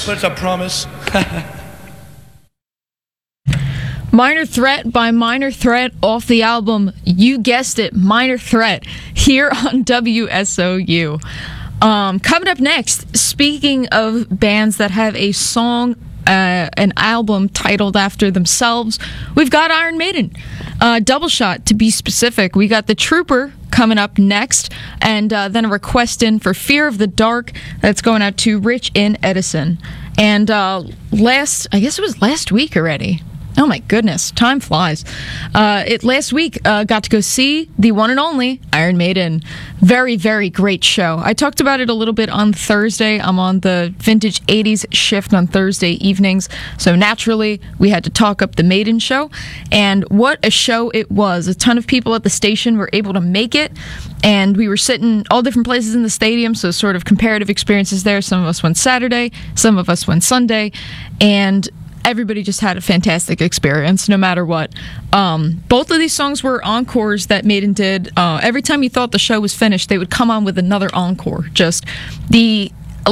but it's a promise. Minor Threat by Minor Threat off the album, you guessed it, Minor Threat, here on WSOU. Coming up next, speaking of bands that have a song, an album titled after themselves, we've got Iron Maiden. Double shot, to be specific. We got The Trooper coming up next, and then a request in for Fear of the Dark that's going out to Rich in Edison. And I guess it was last week already. Oh my goodness, time flies. Last week, got to go see the one and only Iron Maiden. Very, very great show. I talked about it a little bit on Thursday. I'm on the Vintage 80s shift on Thursday evenings, so naturally, we had to talk up the Maiden show. And what a show it was. A ton of people at the station were able to make it, and we were sitting all different places in the stadium, so sort of comparative experiences there. Some of us went Saturday, some of us went Sunday, and everybody just had a fantastic experience, no matter what. Both of these songs were encores that Maiden did. Every time you thought the show was finished, they would come on with another encore. Just the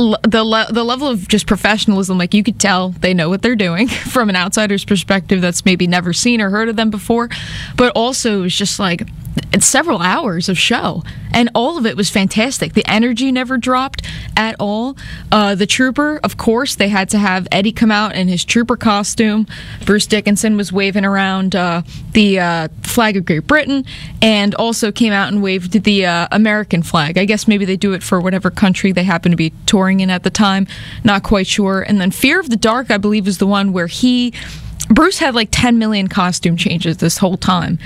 level of just professionalism, like you could tell they know what they're doing from an outsider's perspective that's maybe never seen or heard of them before. But also, it was just like it's several hours of show, and all of it was fantastic. The energy never dropped at all. The Trooper, of course, they had to have Eddie come out in his Trooper costume. Bruce Dickinson was waving around the flag of Great Britain, and also came out and waved the American flag. I guess maybe they do it for whatever country they happen to be touring in at the time. Not quite sure. And then Fear of the Dark, I believe, is the one where Bruce had like 10 million costume changes this whole time.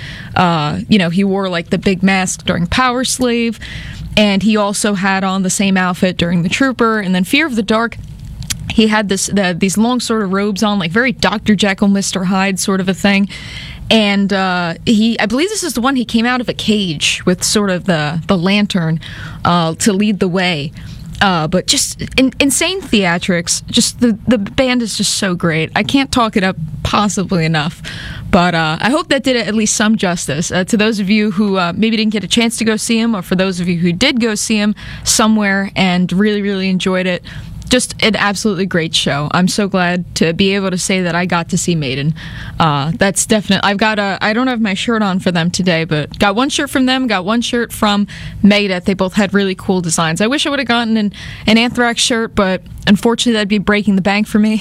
He wore like the big mask during Power Slave, and he also had on the same outfit during The Trooper. And then Fear of the Dark, he had these long sort of robes on, like very Dr. Jekyll, Mr. Hyde sort of a thing. And I believe this is the one he came out of a cage with sort of the lantern to lead the way. But just insane theatrics. Just the band is just so great. I can't talk it up possibly enough. But I hope that did at least some justice to those of you who maybe didn't get a chance to go see him, or for those of you who did go see him somewhere and really, really enjoyed it. Just an absolutely great show. I'm so glad to be able to say that I got to see Maiden. That's definite. I don't have my shirt on for them today, but got one shirt from them, got one shirt from Megadeth. They both had really cool designs. I wish I would have gotten an Anthrax shirt, but unfortunately that'd be breaking the bank for me.